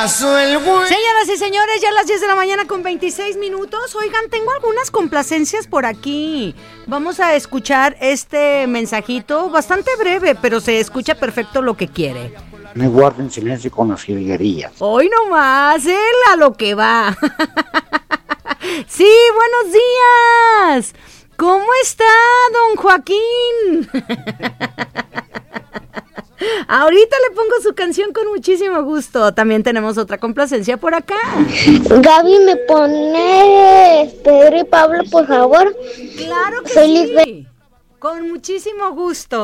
pasó el buen... Señoras y señores, ya a las 10 de la mañana con 26 minutos. Oigan, tengo algunas complacencias por aquí. Vamos a escuchar este mensajito, bastante breve, pero se escucha perfecto lo que quiere. Me guarden silencio con las jilguerillas. Hoy nomás, él a lo que va. Sí, buenos días. ¿Cómo está, don Joaquín? Ahorita le pongo su canción con muchísimo gusto. También tenemos otra complacencia por acá. Gaby, ¿me pone Pedro y Pablo, por favor? Claro que Feliz sí. Con muchísimo gusto.